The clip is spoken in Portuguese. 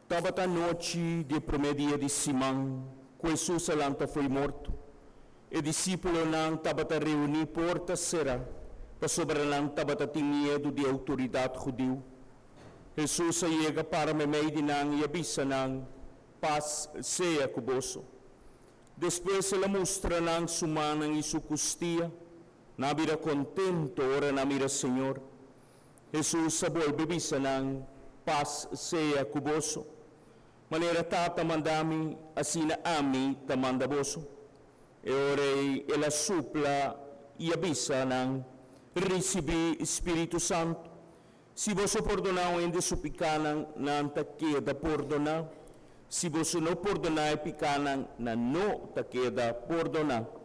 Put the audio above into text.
Tabata noite de primeiro dia de semana, Jesus alanta foi morto. E discípulo não tabata reunir porta será, para sobre não tabata ter medo de autoridade judeu. Jesus chega para me meio de não e avisa não, paz seja convosco. Depois ela mostra não sua mão e sua costia, na mira contento, ora na mira Senhor. Jesus volve avisa não, paz seja convosco. Maneira tata mandami, assim a mim ta manda vosso. E ora ela supla e avisa não, recebi Espírito Santo. Se você perdonar o ende supicana, não ta queda perdonar. Se você não perdonar e picana, não ta queda perdonar.